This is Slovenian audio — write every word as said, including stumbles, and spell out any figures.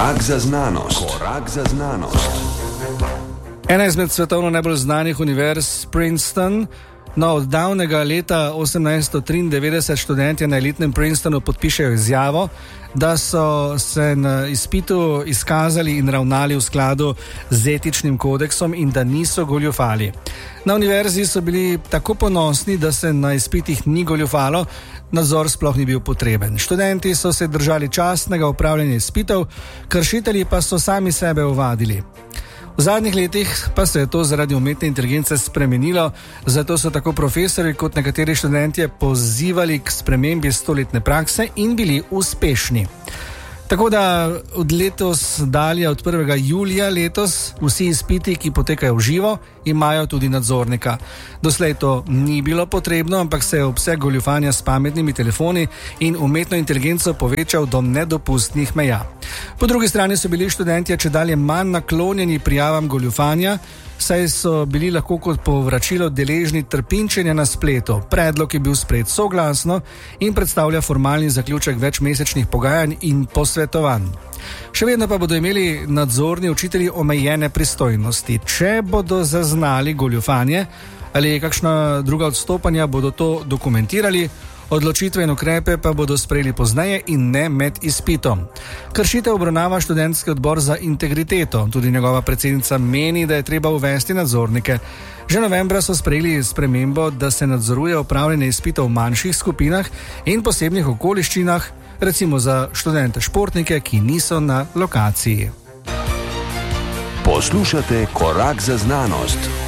Korak za znanost. Korak za znanost. Ena izmed svetovno najbolj znanih univerz, Princeton. No, od davnega leta osemnajststo triindevetdeset študentje na elitnem Princetonu podpišejo izjavo, da so se na izpitu izkazali in ravnali v skladu z etičnim kodeksom in da niso goljufali. Na univerzi so bili tako ponosni, da se na izpitih ni goljufalo, nadzor sploh ni bil potreben. Študenti so se držali častnega opravljanja izpitov, kršitelji pa so sami sebe ovadili. V zadnjih letih pa se je to zaradi umetne inteligence spremenilo, zato so tako profesori kot nekateri študentje pozivali k spremembi stoletne prakse in bili uspešni. Tako da od letos dalje, od prvega julija letos, vsi izpiti, ki potekajo v živo, imajo tudi nadzornika. Doslej to ni bilo potrebno, ampak se je obseg goljufanja s pametnimi telefoni in umetno inteligenco povečal do nedopustnih meja. Po drugi strani so bili študentje čedalje manj naklonjeni prijavam goljufanja, saj so bili lahko kot povračilo deležni trpinčenja na spletu. Predlog je bil sprejet soglasno in predstavlja formalni zaključek večmesečnih pogajanj in posvetovanj. Še vedno pa bodo imeli nadzorni učitelji omejene pristojnosti. Če bodo zaznali goljufanje ali kakšna druga odstopanja, bodo to dokumentirali, odločitve in ukrepe pa bodo sprejeli pozneje in ne med izpitom. Kršitev obravnava študentski odbor za integriteto. Tudi njegova predsednica meni, da je treba uvesti nadzornike. Že novembra so sprejeli spremembo, da se nadzoruje opravljanje izpitov v manjših skupinah in posebnih okoliščinah, recimo za študente športnike, ki niso na lokaciji. Poslušate Korak za znanost.